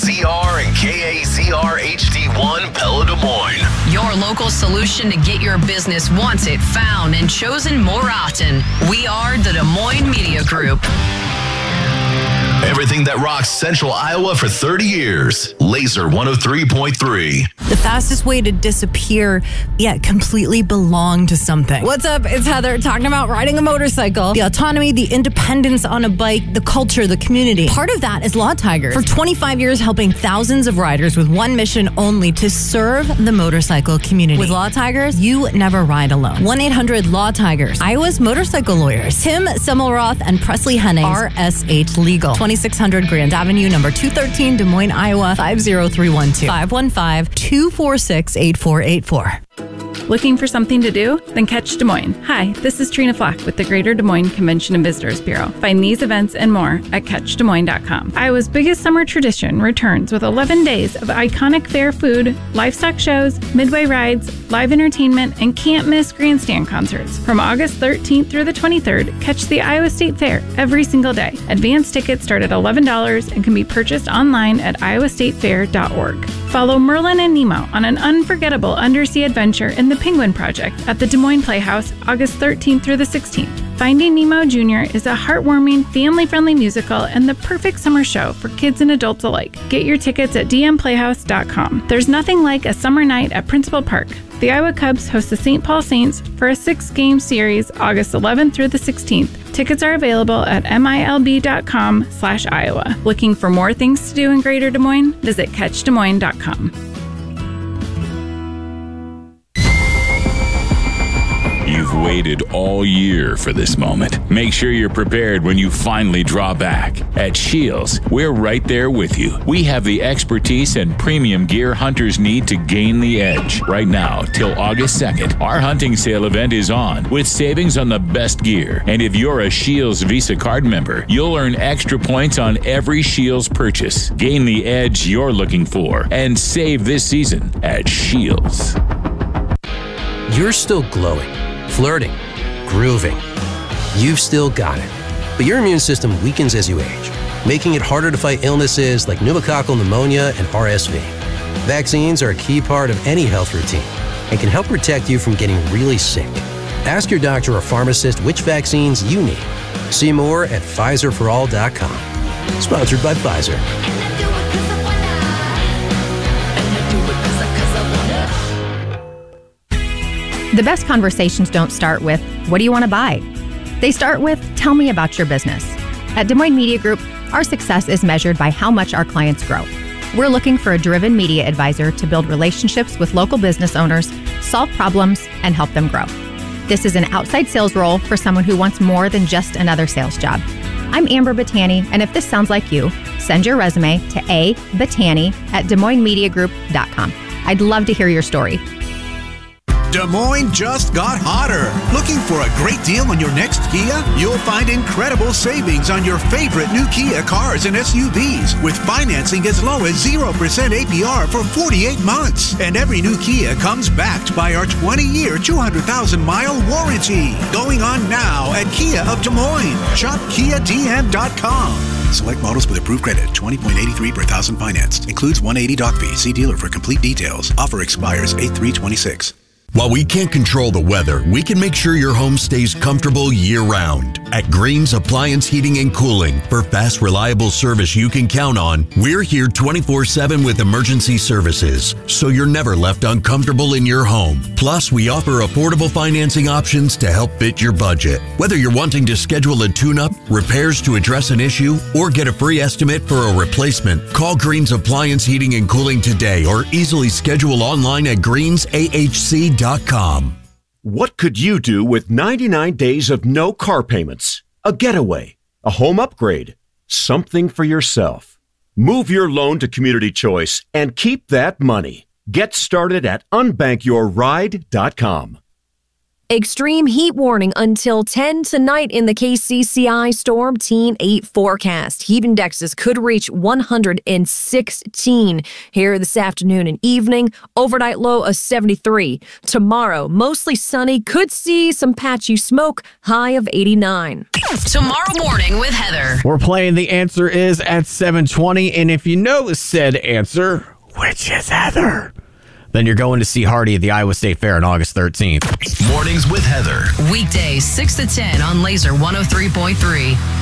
ZR and KAZR HD1 Pella Des Moines. Your local solution to get your business wanted, found, and chosen more often. We are the Des Moines Media Group. Everything that rocks Central Iowa for 30 years. Laser 103.3. The fastest way to disappear, yet completely belong to something. What's up? It's Heather talking about riding a motorcycle, the autonomy, the independence on a bike, the culture, the community. Part of that is Law Tigers. For 25 years, helping thousands of riders with one mission only, to serve the motorcycle community. With Law Tigers, you never ride alone. 1-800-LAW-TIGERS. Iowa's motorcycle lawyers. Tim Semmelroth and Presley Henning. RSH Legal. 2600 Grand Avenue, number 213, Des Moines, Iowa, 50312. 515-246-8484. Looking for something to do? Then catch Des Moines. Hi, this is Trina Flack with the Greater Des Moines Convention and Visitors Bureau. Find these events and more at catchdesmoines.com. Iowa's biggest summer tradition returns with 11 days of iconic fair food, livestock shows, midway rides, live entertainment, and can't-miss grandstand concerts. From August 13th through the 23rd, catch the Iowa State Fair every single day. Advance tickets start at $11 and can be purchased online at iowastatefair.org. Follow Merlin and Nemo on an unforgettable undersea adventure in the Penguin Project at the Des Moines Playhouse, August 13th through the 16th. Finding Nemo Jr. is a heartwarming, family-friendly musical and the perfect summer show for kids and adults alike. Get your tickets at dmplayhouse.com. There's nothing like a summer night at Principal Park. The Iowa Cubs host the St. Paul Saints for a 6-game series, August 11th through the 16th. Tickets are available at milb.com/Iowa. Looking for more things to do in Greater Des Moines? Visit catchdesmoines.com. You've waited all year for this moment. Make sure you're prepared when you finally draw back. At Shields, we're right there with you. We have the expertise and premium gear hunters need to gain the edge. Right now, till August 2nd, our hunting sale event is on with savings on the best gear. And if you're a Shields Visa card member, you'll earn extra points on every Shields purchase. Gain the edge you're looking for and save this season at Shields. You're still glowing, flirting, grooving. You've still got it. But your immune system weakens as you age, making it harder to fight illnesses like pneumococcal pneumonia and RSV. Vaccines are a key part of any health routine and can help protect you from getting really sick. Ask your doctor or pharmacist which vaccines you need. See more at PfizerForAll.com. Sponsored by Pfizer. The best conversations don't start with, what do you want to buy? They start with, tell me about your business. At Des Moines Media Group, our success is measured by how much our clients grow. We're looking for a driven media advisor to build relationships with local business owners, solve problems, and help them grow. This is an outside sales role for someone who wants more than just another sales job. I'm Amber Battani, and if this sounds like you, send your resume to abattani@DesMoinesMediaGroup.com. I'd love to hear your story. Des Moines just got hotter. Looking for a great deal on your next Kia? You'll find incredible savings on your favorite new Kia cars and SUVs with financing as low as 0% APR for 48 months. And every new Kia comes backed by our 20-year, 200,000-mile warranty. Going on now at Kia of Des Moines. Shop KiaDM.com. Select models with approved credit, 20.83 per thousand financed. Includes 180 doc fee. See dealer for complete details. Offer expires 8/3/26. While we can't control the weather, we can make sure your home stays comfortable year-round. At Green's Appliance Heating and Cooling, for fast, reliable service you can count on, we're here 24/7 with emergency services, so you're never left uncomfortable in your home. Plus, we offer affordable financing options to help fit your budget. Whether you're wanting to schedule a tune-up, repairs to address an issue, or get a free estimate for a replacement, call Green's Appliance Heating and Cooling today or easily schedule online at greensahc.com. What could you do with 99 days of no car payments? A getaway, a home upgrade, something for yourself. Move your loan to Community Choice and keep that money. Get started at unbankyourride.com. Extreme heat warning until 10 tonight in the KCCI Storm Team 8 forecast. Heat indexes could reach 116 here this afternoon and evening. Overnight low of 73. Tomorrow, mostly sunny. Could see some patchy smoke. High of 89. Tomorrow morning with Heather. We're playing The Answer Is at 7:20. And if you know said answer, which is Heather, then you're going to see Hardy at the Iowa State Fair on August 13th. Mornings with Heather. Weekdays 6 to 10 on Laser 103.3.